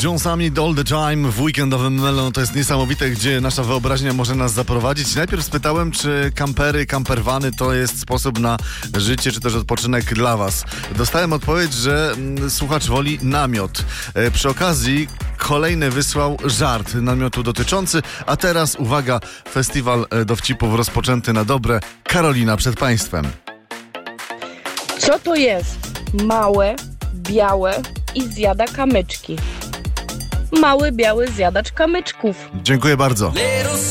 Jonesami All the Time w weekendowym Melon. To jest niesamowite, gdzie nasza wyobraźnia może nas zaprowadzić. Najpierw spytałem, czy kampery, campervany to jest sposób na życie, czy też odpoczynek dla was. Dostałem odpowiedź, że słuchacz woli namiot. Przy okazji kolejny wysłał żart namiotu dotyczący, a teraz uwaga, festiwal dowcipów rozpoczęty na dobre. Karolina przed państwem. Co to jest? Małe, białe i zjada kamyczki. Mały, biały zjadacz kamyczków. Dziękuję bardzo.